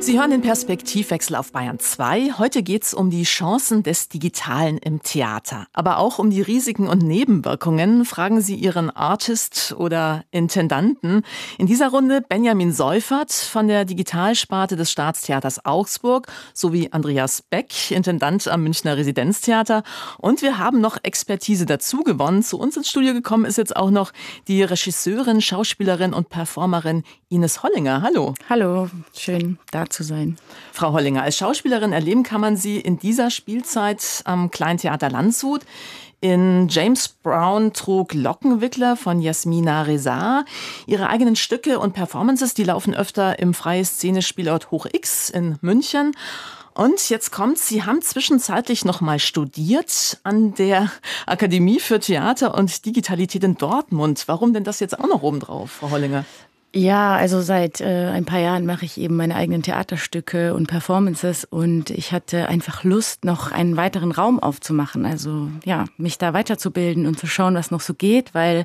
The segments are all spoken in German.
Sie hören den Perspektivwechsel auf Bayern 2. Heute geht es um die Chancen des Digitalen im Theater. Aber auch um die Risiken und Nebenwirkungen. Fragen Sie Ihren Artist oder Intendanten. In dieser Runde Benjamin Seufert von der Digitalsparte des Staatstheaters Augsburg sowie Andreas Beck, Intendant am Münchner Residenztheater. Und wir haben noch Expertise dazu gewonnen. Zu uns ins Studio gekommen ist jetzt auch noch die Regisseurin, Schauspielerin und Performerin Ines Hollinger. Hallo. Hallo, schön da zu sein. Frau Hollinger, als Schauspielerin erleben kann man Sie in dieser Spielzeit am Kleintheater Landshut. In James Brown trug Lockenwickler von Jasmina Reza. Ihre eigenen Stücke und Performances, die laufen öfter im Freie Szene Spielort Hoch X in München. Und jetzt kommt's, Sie haben zwischenzeitlich noch mal studiert an der Akademie für Theater und Digitalität in Dortmund. Warum denn das jetzt auch noch obendrauf, Frau Hollinger? Ja, also seit ein paar Jahren mache ich eben meine eigenen Theaterstücke und Performances und ich hatte einfach Lust, noch einen weiteren Raum aufzumachen. Also ja, mich da weiterzubilden und zu schauen, was noch so geht, weil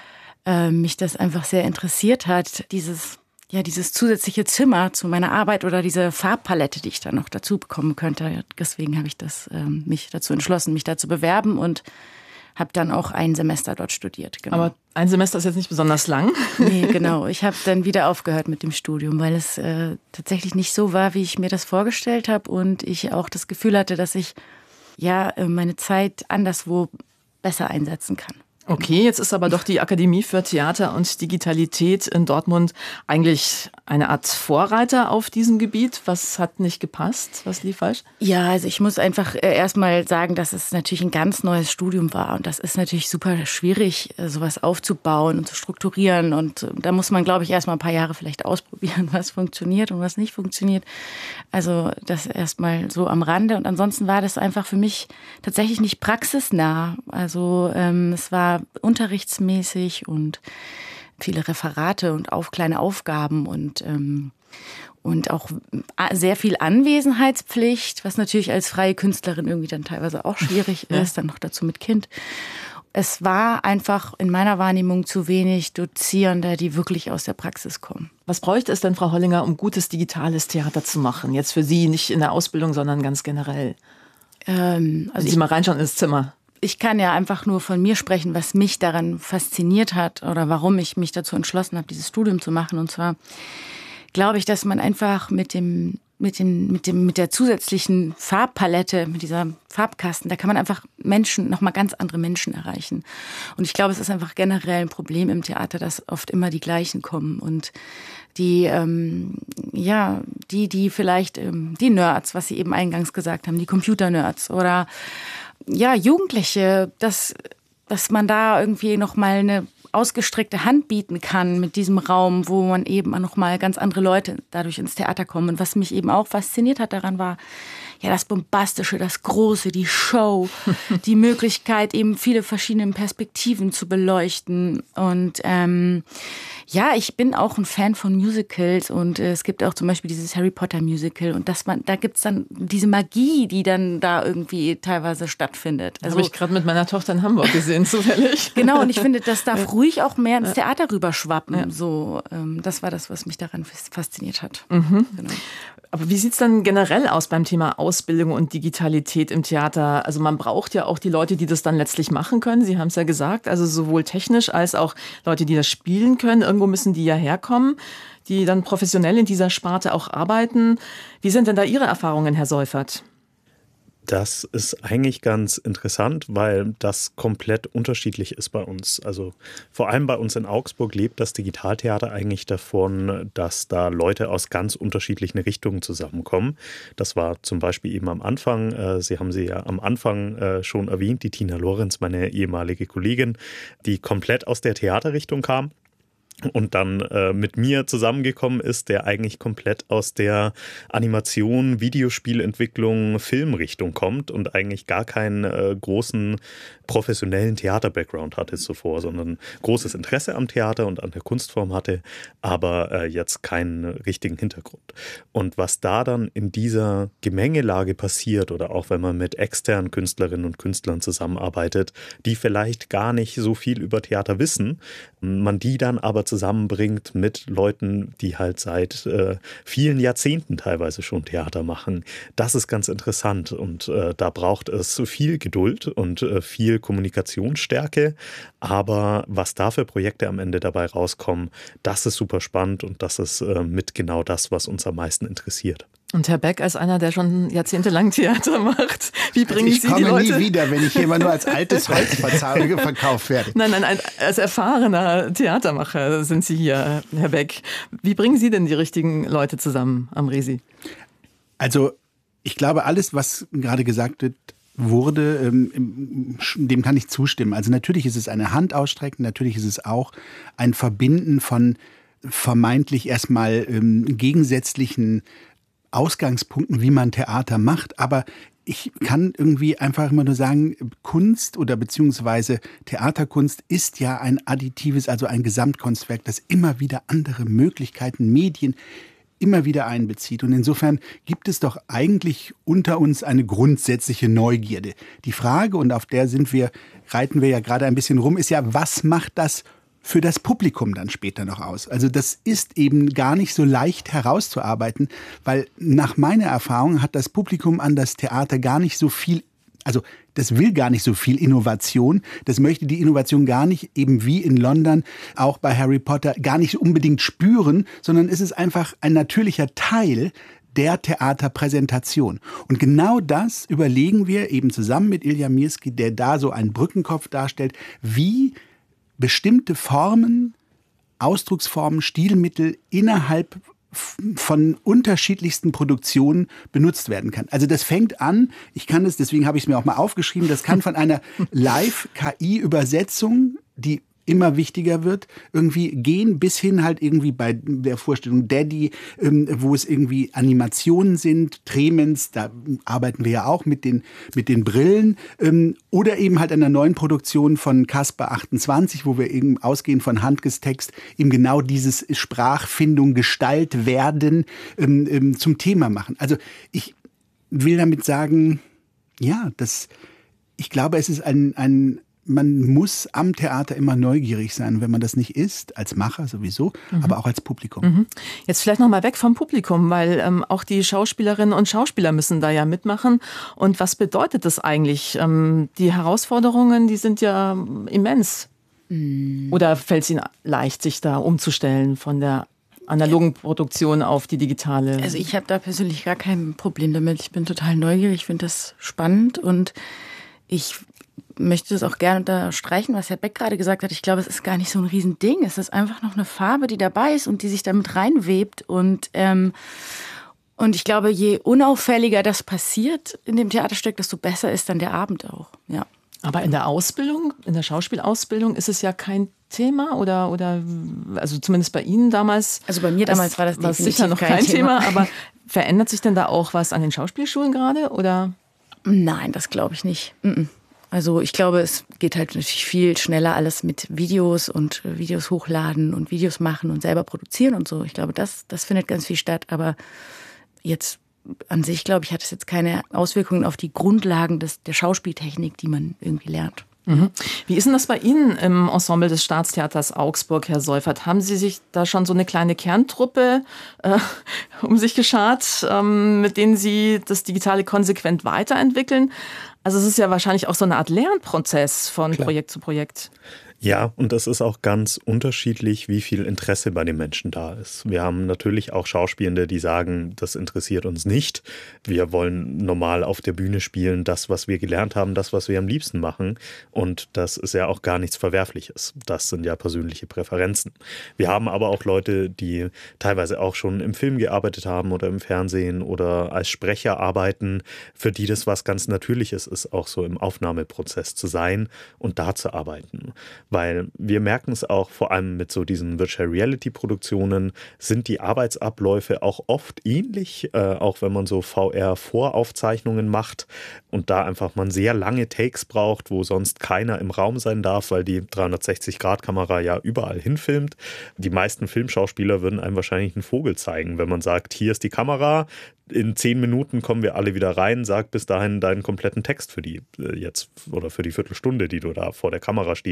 mich das einfach sehr interessiert hat, dieses zusätzliche Zimmer zu meiner Arbeit oder diese Farbpalette, die ich da noch dazu bekommen könnte. Deswegen habe ich mich dazu entschlossen, mich da zu bewerben und habe dann auch ein Semester dort studiert. Genau. Aber ein Semester ist jetzt nicht besonders lang. Nee, genau. Ich habe dann wieder aufgehört mit dem Studium, weil es tatsächlich nicht so war, wie ich mir das vorgestellt habe und ich auch das Gefühl hatte, dass ich meine Zeit anderswo besser einsetzen kann. Okay, jetzt ist aber doch die Akademie für Theater und Digitalität in Dortmund eigentlich eine Art Vorreiter auf diesem Gebiet. Was hat nicht gepasst? Was lief falsch? Ja, also ich muss einfach erstmal sagen, dass es natürlich ein ganz neues Studium war. Und das ist natürlich super schwierig, sowas aufzubauen und zu strukturieren. Und da muss man, glaube ich, erstmal ein paar Jahre vielleicht ausprobieren, was funktioniert und was nicht funktioniert. Also das erstmal so am Rande. Und ansonsten war das einfach für mich tatsächlich nicht praxisnah. Also es war unterrichtsmäßig und viele Referate und kleine Aufgaben und auch sehr viel Anwesenheitspflicht, was natürlich als freie Künstlerin irgendwie dann teilweise auch schwierig ist, dann noch dazu mit Kind. Es war einfach in meiner Wahrnehmung zu wenig Dozierende, die wirklich aus der Praxis kommen. Was bräuchte es denn, Frau Hollinger, um gutes digitales Theater zu machen? Jetzt für Sie, nicht in der Ausbildung, sondern ganz generell. Also Sie mal reinschauen ins Zimmer. Ich kann ja einfach nur von mir sprechen, was mich daran fasziniert hat oder warum ich mich dazu entschlossen habe, dieses Studium zu machen. Und zwar glaube ich, dass man einfach mit der zusätzlichen Farbpalette, mit dieser Farbkasten, da kann man einfach nochmal ganz andere Menschen erreichen. Und ich glaube, es ist einfach generell ein Problem im Theater, dass oft immer die gleichen kommen und die vielleicht die Nerds, was Sie eben eingangs gesagt haben, die Computer-Nerds oder Jugendliche, dass man da irgendwie nochmal eine ausgestreckte Hand bieten kann mit diesem Raum, wo man eben nochmal ganz andere Leute dadurch ins Theater kommen. Und was mich eben auch fasziniert hat daran war, das Bombastische, das Große, die Show, die Möglichkeit, eben viele verschiedene Perspektiven zu beleuchten. Und ich bin auch ein Fan von Musicals und es gibt auch zum Beispiel dieses Harry Potter Musical und da gibt's dann diese Magie, die dann da irgendwie teilweise stattfindet. Also, habe ich gerade mit meiner Tochter in Hamburg gesehen, zufällig. Genau, und ich finde, das darf ruhig auch mehr ins Theater rüberschwappen. Ja. So, das war das, was mich daran fasziniert hat. Mhm. Genau. Aber wie sieht's dann generell aus beim Thema Ausbildung und Digitalität im Theater? Also man braucht ja auch die Leute, die das dann letztlich machen können. Sie haben es ja gesagt, also sowohl technisch als auch Leute, die das spielen können. Irgendwo müssen die ja herkommen, die dann professionell in dieser Sparte auch arbeiten. Wie sind denn da Ihre Erfahrungen, Herr Seufert? Das ist eigentlich ganz interessant, weil das komplett unterschiedlich ist bei uns. Also vor allem bei uns in Augsburg lebt das Digitaltheater eigentlich davon, dass da Leute aus ganz unterschiedlichen Richtungen zusammenkommen. Das war zum Beispiel eben am Anfang, Sie haben sie ja am Anfang schon erwähnt, die Tina Lorenz, meine ehemalige Kollegin, die komplett aus der Theaterrichtung kam. Und dann mit mir zusammengekommen ist, der eigentlich komplett aus der Animation, Videospielentwicklung, Filmrichtung kommt und eigentlich gar keinen großen professionellen Theater-Background hatte zuvor, sondern großes Interesse am Theater und an der Kunstform hatte, aber jetzt keinen richtigen Hintergrund. Und was da dann in dieser Gemengelage passiert oder auch wenn man mit externen Künstlerinnen und Künstlern zusammenarbeitet, die vielleicht gar nicht so viel über Theater wissen, man die dann aber zusammenbringt mit Leuten, die halt seit vielen Jahrzehnten teilweise schon Theater machen. Das ist ganz interessant und da braucht es viel Geduld und viel Kommunikationsstärke. Aber was da für Projekte am Ende dabei rauskommen, das ist super spannend und das ist mit genau das, was uns am meisten interessiert. Und Herr Beck, als einer, der schon jahrzehntelang Theater macht, wie bringen Sie die Leute? Ich komme nie wieder, wenn ich hier immer nur als altes Holz verkauft werde. Nein, als erfahrener Theatermacher sind Sie hier, Herr Beck. Wie bringen Sie denn die richtigen Leute zusammen am Resi? Also ich glaube, alles, was gerade gesagt wurde, dem kann ich zustimmen. Also natürlich ist es eine Hand ausstrecken, natürlich ist es auch ein Verbinden von vermeintlich erstmal gegensätzlichen Ausgangspunkten, wie man Theater macht, aber ich kann irgendwie einfach immer nur sagen, Kunst oder beziehungsweise Theaterkunst ist ja ein additives, also ein Gesamtkunstwerk, das immer wieder andere Möglichkeiten, Medien immer wieder einbezieht. Und insofern gibt es doch eigentlich unter uns eine grundsätzliche Neugierde. Die Frage, und auf der reiten wir ja gerade ein bisschen rum, ist ja, was macht das für das Publikum dann später noch aus? Also das ist eben gar nicht so leicht herauszuarbeiten, weil nach meiner Erfahrung hat das Publikum an das Theater gar nicht so viel, also das will gar nicht so viel Innovation, das möchte die Innovation gar nicht, eben wie in London, auch bei Harry Potter, gar nicht unbedingt spüren, sondern es ist einfach ein natürlicher Teil der Theaterpräsentation. Und genau das überlegen wir eben zusammen mit Ilja Mirski, der da so einen Brückenkopf darstellt, wie bestimmte Formen, Ausdrucksformen, Stilmittel innerhalb von unterschiedlichsten Produktionen benutzt werden kann. Also das fängt an, deswegen habe ich es mir auch mal aufgeschrieben, das kann von einer Live-KI-Übersetzung, die immer wichtiger wird, irgendwie gehen bis hin halt irgendwie bei der Vorstellung Daddy, wo es irgendwie Animationen sind, Tremens, da arbeiten wir ja auch mit den Brillen, oder eben halt einer neuen Produktion von Caspar 28, wo wir eben ausgehend von Handkes Text eben genau dieses Sprachfindung, Gestalt werden zum Thema machen. Also ich will damit sagen, ja, ich glaube, es ist man muss am Theater immer neugierig sein. Wenn man das nicht ist, als Macher sowieso, aber auch als Publikum. Jetzt vielleicht noch mal weg vom Publikum, weil auch die Schauspielerinnen und Schauspieler müssen da ja mitmachen. Und was bedeutet das eigentlich? Die Herausforderungen, die sind ja immens. Oder fällt es Ihnen leicht, sich da umzustellen von der analogen Produktion auf die digitale? Also ich habe da persönlich gar kein Problem damit. Ich bin total neugierig, ich finde das spannend und ich möchte das auch gerne unterstreichen, was Herr Beck gerade gesagt hat. Ich glaube, es ist gar nicht so ein Riesending. Es ist einfach noch eine Farbe, die dabei ist und die sich damit reinwebt. Und ich glaube, je unauffälliger das passiert in dem Theaterstück, desto besser ist dann der Abend auch. Ja. Aber in der Ausbildung, in der Schauspielausbildung ist es ja kein Thema oder also zumindest bei Ihnen damals. Also bei mir damals war das sicher noch kein Thema. Aber verändert sich denn da auch was an den Schauspielschulen gerade? Oder? Nein, das glaube ich nicht. Also ich glaube, es geht halt natürlich viel schneller alles mit Videos und Videos hochladen und Videos machen und selber produzieren und so. Ich glaube, das findet ganz viel statt. Aber jetzt an sich, glaube ich, hat es jetzt keine Auswirkungen auf die Grundlagen der Schauspieltechnik, die man irgendwie lernt. Wie ist denn das bei Ihnen im Ensemble des Staatstheaters Augsburg, Herr Seufert? Haben Sie sich da schon so eine kleine Kerntruppe um sich geschart, mit denen Sie das Digitale konsequent weiterentwickeln? Also es ist ja wahrscheinlich auch so eine Art Lernprozess von Projekt zu Projekt. Ja, und das ist auch ganz unterschiedlich, wie viel Interesse bei den Menschen da ist. Wir haben natürlich auch Schauspielende, die sagen, das interessiert uns nicht. Wir wollen normal auf der Bühne spielen, das, was wir gelernt haben, das, was wir am liebsten machen. Und das ist ja auch gar nichts Verwerfliches. Das sind ja persönliche Präferenzen. Wir haben aber auch Leute, die teilweise auch schon im Film gearbeitet haben oder im Fernsehen oder als Sprecher arbeiten, für die das was ganz Natürliches ist, auch so im Aufnahmeprozess zu sein und da zu arbeiten. Weil wir merken es auch, vor allem mit so diesen Virtual Reality Produktionen, sind die Arbeitsabläufe auch oft ähnlich, auch wenn man so VR-Voraufzeichnungen macht und da einfach man sehr lange Takes braucht, wo sonst keiner im Raum sein darf, weil die 360-Grad-Kamera ja überall hinfilmt. Die meisten Filmschauspieler würden einem wahrscheinlich einen Vogel zeigen, wenn man sagt, hier ist die Kamera, in 10 Minuten kommen wir alle wieder rein, sag bis dahin deinen kompletten Text für die jetzt oder für die Viertelstunde, die du da vor der Kamera stehst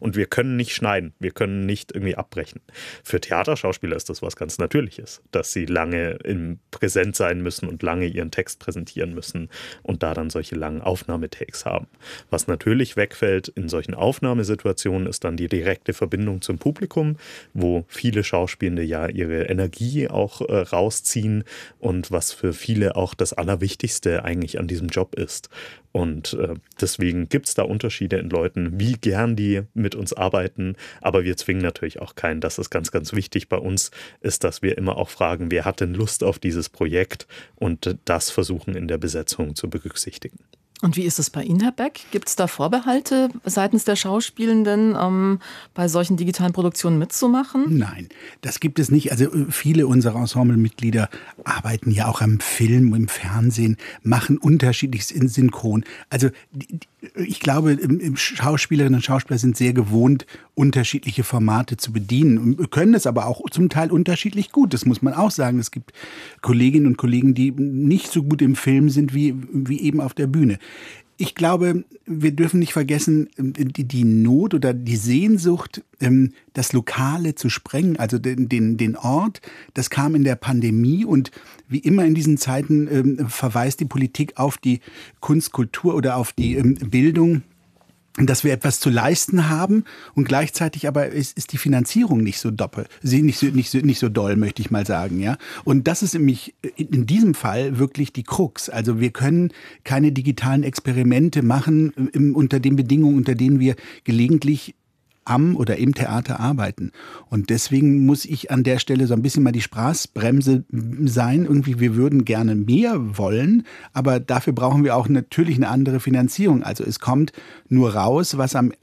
Und wir können nicht schneiden, wir können nicht irgendwie abbrechen. Für Theaterschauspieler ist das was ganz Natürliches, dass sie lange im Präsent sein müssen und lange ihren Text präsentieren müssen und da dann solche langen Aufnahmetakes haben. Was natürlich wegfällt in solchen Aufnahmesituationen ist dann die direkte Verbindung zum Publikum, wo viele Schauspielende ja ihre Energie auch rausziehen und was für viele auch das Allerwichtigste eigentlich an diesem Job ist. Und deswegen gibt es da Unterschiede in Leuten, wie gern die mit uns arbeiten. Aber wir zwingen natürlich auch keinen. Das ist ganz, ganz wichtig bei uns, ist, dass wir immer auch fragen, wer hat denn Lust auf dieses Projekt und das versuchen in der Besetzung zu berücksichtigen. Und wie ist es bei Ihnen, Herr Beck? Gibt es da Vorbehalte seitens der Schauspielenden, bei solchen digitalen Produktionen mitzumachen? Nein, das gibt es nicht. Also viele unserer Ensemblemitglieder arbeiten ja auch am Film, im Fernsehen, machen Unterschiedliches in Synchron. Also ich glaube, Schauspielerinnen und Schauspieler sind sehr gewohnt, unterschiedliche Formate zu bedienen und können es aber auch zum Teil unterschiedlich gut. Das muss man auch sagen. Es gibt Kolleginnen und Kollegen, die nicht so gut im Film sind wie eben auf der Bühne. Ich glaube, wir dürfen nicht vergessen, die Not oder die Sehnsucht, das Lokale zu sprengen, also den Ort, das kam in der Pandemie und wie immer in diesen Zeiten verweist die Politik auf die Kunst, Kultur oder auf die Bildung, dass wir etwas zu leisten haben und gleichzeitig aber ist die Finanzierung nicht so nicht so doll, möchte ich mal sagen, ja. Und das ist nämlich in diesem Fall wirklich die Krux. Also wir können keine digitalen Experimente machen unter den Bedingungen, unter denen wir gelegentlich am oder im Theater arbeiten. Und deswegen muss ich an der Stelle so ein bisschen mal die Spaßbremse sein. Irgendwie, wir würden gerne mehr wollen, aber dafür brauchen wir auch natürlich eine andere Finanzierung. Also es kommt nur raus, was am